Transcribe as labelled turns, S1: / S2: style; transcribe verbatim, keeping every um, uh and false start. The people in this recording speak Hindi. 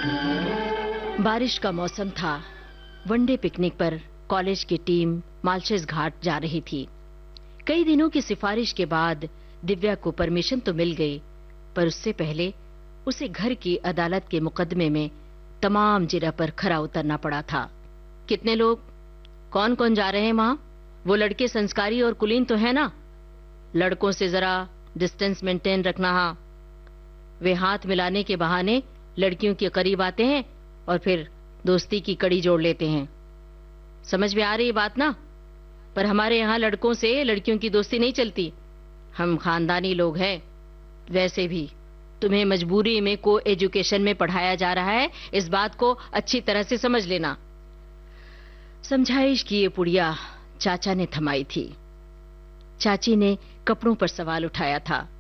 S1: बारिश का मौसम था। वनडे पिकनिक पर कॉलेज की टीम मालशेज घाट जा रही थी। कई दिनों की सिफारिश के बाद दिव्या को परमिशन तो मिल गई, पर उससे पहले उसे घर की अदालत के मुकदमे में तमाम जिरह पर खरा उतरना पड़ा था। कितने लोग, कौन कौन जा रहे हैं वहां? वो लड़के संस्कारी और कुलीन तो है ना? लड़कों से जरा डिस्टेंस मेंटेन रखना। हाँ, वे हाथ मिलाने के बहाने लड़कियों के करीब आते हैं और फिर दोस्ती की कड़ी जोड़ लेते हैं। समझ में आ रही बात ना? पर हमारे यहाँ लड़कों से लड़कियों की दोस्ती नहीं चलती। हम खानदानी लोग हैं। वैसे भी तुम्हें मजबूरी में को एजुकेशन में पढ़ाया जा रहा है, इस बात को अच्छी तरह से समझ लेना। समझाइश की ये पुड़िया चाचा ने थमाई थी। चाची ने कपड़ों पर सवाल उठाया था।